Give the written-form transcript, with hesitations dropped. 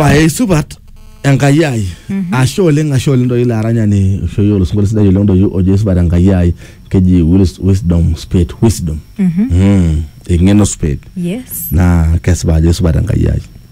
Eba subat engayai ashole ndo ile aranya ni shoyo lusungole sida yule ndo oje subat engayai keji wisdom spade wisdom ingeno spade Yes. na kesba je subat engayai